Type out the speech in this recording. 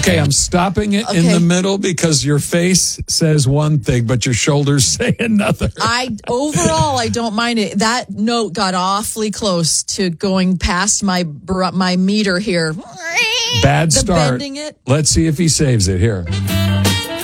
Okay, I'm stopping it in the middle because your face says one thing, but your shoulders say another. Overall, I don't mind it. That note got awfully close to going past my meter here. Bad start. Bending it. Let's see if he saves it here.